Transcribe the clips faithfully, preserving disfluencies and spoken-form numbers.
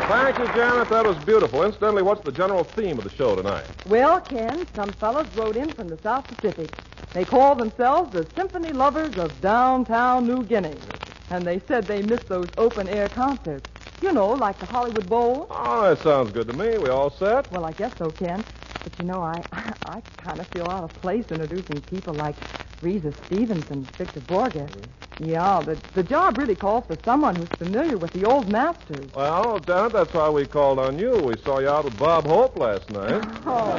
Thank you, Janet. That was beautiful. Incidentally, what's the general theme of the show tonight? Well, Ken, some fellas wrote in from the South Pacific. They call themselves the Symphony Lovers of Downtown New Guinea. And they said they missed those open-air concerts. You know, like the Hollywood Bowl. Oh, that sounds good to me. We all set? Well, I guess so, Ken. But, you know, I I kind of feel out of place introducing people like Reza Stevens and Victor Borges. Yeah, the, the job really calls for someone who's familiar with the old masters. Well, Janet, that's why we called on you. We saw you out with Bob Hope last night. Oh.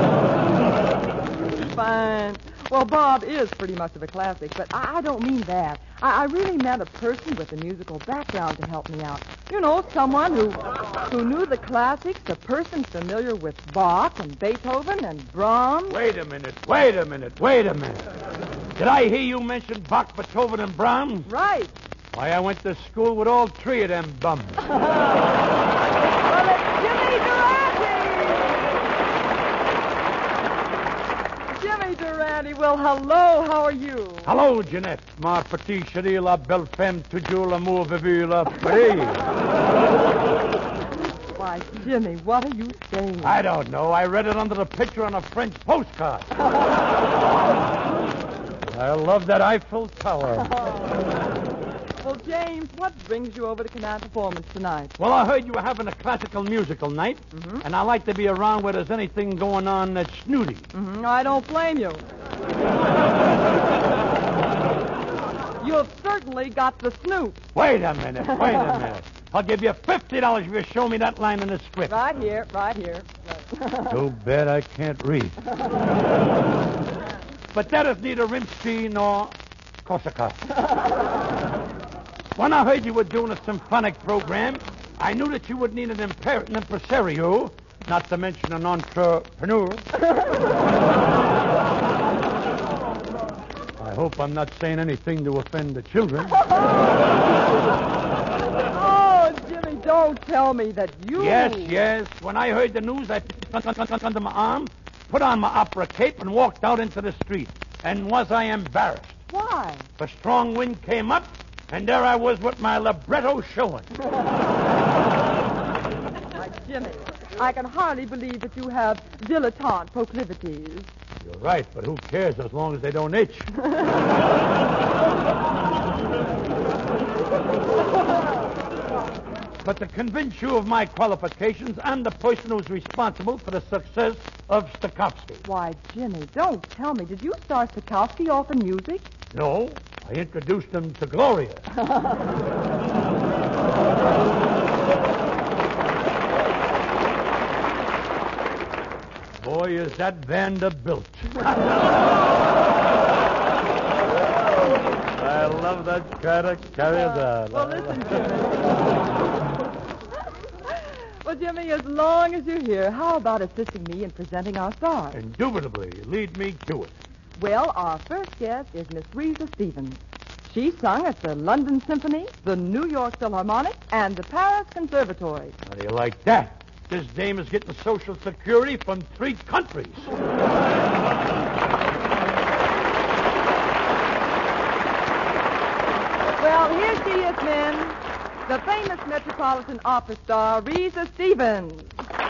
Fine. Well, Bob is pretty much of a classic, but I, I don't mean that. I, I really meant a person with a musical background to help me out. You know, someone who who knew the classics, a person familiar with Bach and Beethoven and Brahms. Wait a minute, wait a minute, wait a minute. Did I hear you mention Bach, Beethoven, and Brahms? Right. Why, I went to school with all three of them bums. Well, it's Jimmy Durante! Jimmy Durante, well, hello, how are you? Hello, Jeanette. Ma petite chérie, la belle femme, toujours l'amour vivu la paix. Why, Jimmy, what are you saying? I don't know. I read it under the picture on a French postcard. I love that Eiffel Tower. Well, James, what brings you over to Canal Performance tonight? Well, I heard you were having a classical musical night, Mm-hmm. and I like to be around where there's anything going on that's snooty. Mm-hmm. I don't blame you. You've certainly got the snoop. Wait a minute, wait a minute. I'll give you fifty dollars if you show me that line in the script. Right here, right here. Too bad I can't read. But that is neither Rimsky nor Korsakov. When I heard you were doing a symphonic program, I knew that you would need an, imper- an impresario, not to mention an entrepreneur. I hope I'm not saying anything to offend the children. Oh, Jimmy, don't tell me that you... Yes, yes. When I heard the news, I put it under my arm, put on my opera cape, and walked out into the street. And was I embarrassed? Why? A strong wind came up, and there I was with my libretto showing. Why, Jimmy, I can hardly believe that you have dilettante proclivities. You're right, but who cares as long as they don't itch? But to convince you of my qualifications, I'm the person who's responsible for the success of Stokowski. Why, Jimmy, don't tell me. Did you start Stokowski off in music? No, I introduced him to Gloria. Boy, is that Vanderbilt. I love that kind of carry on. Well, listen, Jimmy. Well, Jimmy, as long as you're here, how about assisting me in presenting our stars? Indubitably, lead me to it. Well, our first guest is Miss Reza Stevens. She sung at the London Symphony, the New York Philharmonic, and the Paris Conservatory. How do you like that? This dame is getting Social Security from three countries. Well, here she is, men. The famous Metropolitan Opera star, Reza Stevens.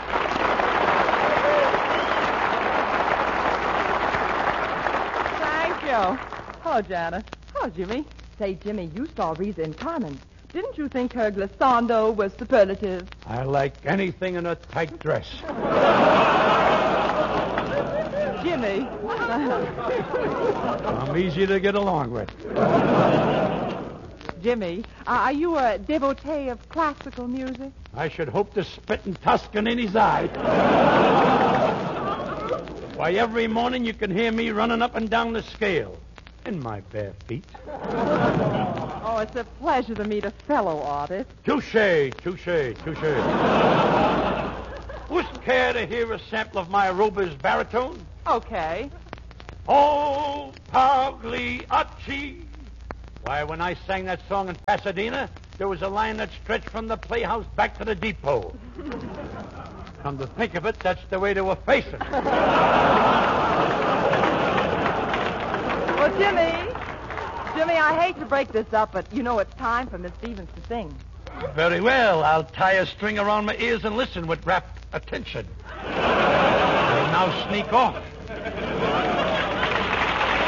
Thank you. Hello, Jana. Hello, Jimmy. Say, Jimmy, you saw Reza in Carmen. Didn't you think her glissando was superlative? I like anything in a tight dress. Jimmy. I'm easy to get along with. Jimmy, uh, are you a devotee of classical music? I should hope to spit in Toscanini's eye. Why, every morning you can hear me running up and down the scale in my bare feet. Oh, it's a pleasure to meet a fellow artist. Touche, touche, touche. Wouldn't care to hear a sample of my Rober's baritone? Okay. Oh, Pagliacci. Why, when I sang that song in Pasadena, there was a line that stretched from the Playhouse back to the depot. Come to think of it, that's the way they were facing. Well, Jimmy, Jimmy, I hate to break this up, but you know it's time for Miss Stevens to sing. Very well. I'll tie a string around my ears and listen with rapt attention. I'll now sneak off.